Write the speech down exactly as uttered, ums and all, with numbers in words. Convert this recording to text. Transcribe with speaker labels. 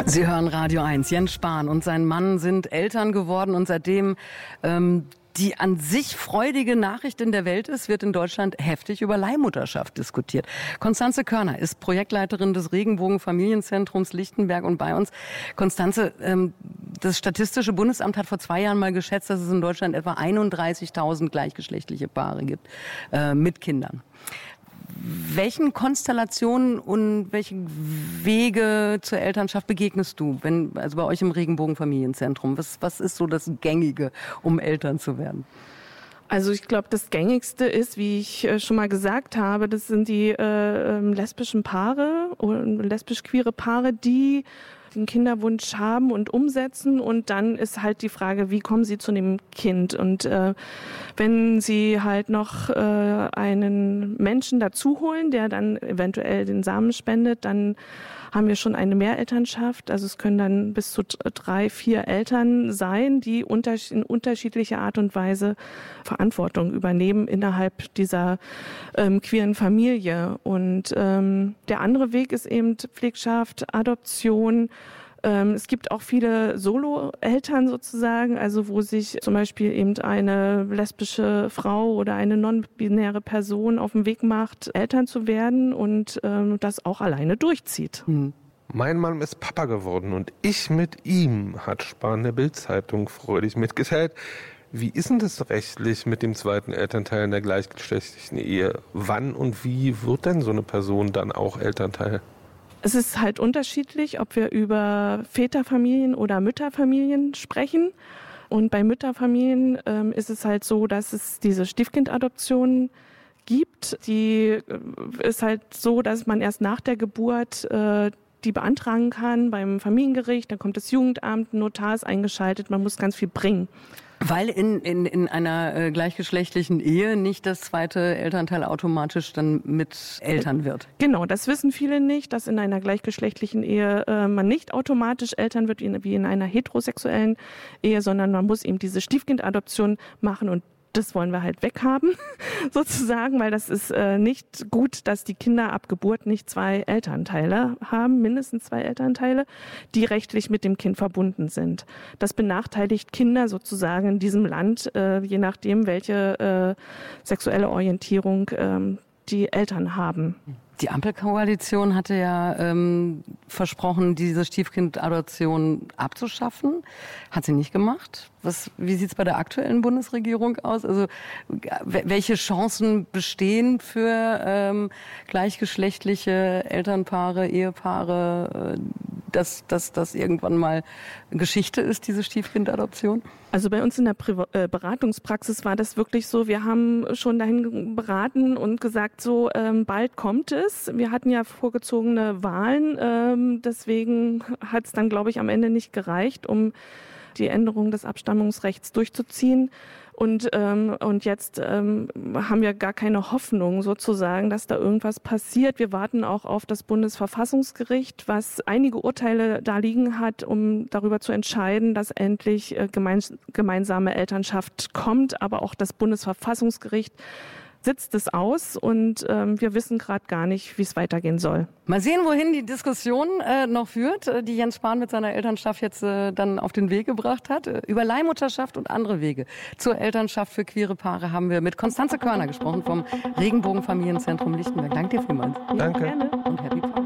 Speaker 1: Sie hören Radio eins. Jens Spahn und sein Mann sind Eltern geworden und seitdem ähm, die an sich freudige Nachricht in der Welt ist, wird in Deutschland heftig über Leihmutterschaft diskutiert. Konstanze Körner ist Projektleiterin des Regenbogen-Familienzentrums Lichtenberg und bei uns. Konstanze, ähm, das Statistische Bundesamt hat vor zwei Jahren mal geschätzt, dass es in Deutschland etwa einunddreißigtausend gleichgeschlechtliche Paare gibt äh, mit Kindern. Welchen Konstellationen und welche Wege zur Elternschaft begegnest du, wenn, also bei euch im Regenbogen-Familienzentrum? Was, was ist so das Gängige, um Eltern zu werden?
Speaker 2: Also ich glaube, das Gängigste ist, wie ich äh, schon mal gesagt habe, das sind die äh, lesbischen Paare oder lesbisch-queere Paare, die den Kinderwunsch haben und umsetzen, und dann ist halt die Frage, wie kommen sie zu dem Kind, und äh, wenn sie halt noch äh, einen Menschen dazu holen, der dann eventuell den Samen spendet, dann haben wir schon eine Mehrelternschaft. Also es können dann bis zu drei, vier Eltern sein, die in unterschiedlicher Art und Weise Verantwortung übernehmen innerhalb dieser ähm, queeren Familie. Und ähm, der andere Weg ist eben Pflegschaft, Adoption. Ähm, es gibt auch viele Solo-Eltern sozusagen, also wo sich zum Beispiel eben eine lesbische Frau oder eine non-binäre Person auf den Weg macht, Eltern zu werden und ähm, das auch alleine durchzieht.
Speaker 1: Hm.
Speaker 3: Mein Mann ist Papa geworden und ich mit ihm, hat Spahn der Bild-Zeitung freudig mitgeteilt. Wie ist denn das rechtlich mit dem zweiten Elternteil in der gleichgeschlechtlichen Ehe? Wann und wie wird denn so eine Person dann auch Elternteil?
Speaker 2: Es ist halt unterschiedlich, ob wir über Väterfamilien oder Mütterfamilien sprechen. Und bei Mütterfamilien ähm, ist es halt so, dass es diese Stiefkindadoption gibt. Die ist halt so, dass man erst nach der Geburt äh, die beantragen kann beim Familiengericht. Dann kommt das Jugendamt, ein Notar ist eingeschaltet, man muss ganz viel bringen.
Speaker 1: Weil in, in, in einer äh, gleichgeschlechtlichen Ehe nicht das zweite Elternteil automatisch dann mit Eltern wird.
Speaker 2: Genau, das wissen viele nicht, dass in einer gleichgeschlechtlichen Ehe äh, man nicht automatisch Eltern wird, wie in einer heterosexuellen Ehe, sondern man muss eben diese Stiefkindadoption machen, und das wollen wir halt weghaben, sozusagen, weil das ist äh, nicht gut, dass die Kinder ab Geburt nicht zwei Elternteile haben, mindestens zwei Elternteile, die rechtlich mit dem Kind verbunden sind. Das benachteiligt Kinder sozusagen in diesem Land, äh, je nachdem, welche äh, sexuelle Orientierung äh, die Eltern haben.
Speaker 1: Die Ampelkoalition hatte ja ähm, versprochen, diese Stiefkindadoption abzuschaffen. Hat sie nicht gemacht. Was, wie sieht es bei der aktuellen Bundesregierung aus? Also welche Chancen bestehen für ähm, gleichgeschlechtliche Elternpaare, Ehepaare, äh, dass das dass irgendwann mal Geschichte ist, diese Stiefkindadoption?
Speaker 2: Also bei uns in der Priva- äh, Beratungspraxis war das wirklich so, wir haben schon dahin beraten und gesagt, so ähm, bald kommt es. Wir hatten ja vorgezogene Wahlen, ähm, deswegen hat es dann, glaube ich, am Ende nicht gereicht, um die Änderung des Abstammungsrechts durchzuziehen. Und, ähm, und jetzt ähm, haben wir gar keine Hoffnung sozusagen, dass da irgendwas passiert. Wir warten auch auf das Bundesverfassungsgericht, was einige Urteile da liegen hat, um darüber zu entscheiden, dass endlich äh, gemeins- gemeinsame Elternschaft kommt. Aber auch das Bundesverfassungsgericht sitzt es aus, und ähm, wir wissen gerade gar nicht, wie es weitergehen soll.
Speaker 1: Mal sehen, wohin die Diskussion äh, noch führt, äh, die Jens Spahn mit seiner Elternschaft jetzt äh, dann auf den Weg gebracht hat. Äh, über Leihmutterschaft und andere Wege zur Elternschaft für queere Paare haben wir mit Konstanze Körner gesprochen vom Regenbogen-Familienzentrum Lichtenberg. Danke dir vielmals.
Speaker 3: Danke.
Speaker 2: Gerne.
Speaker 1: Und happy Pause.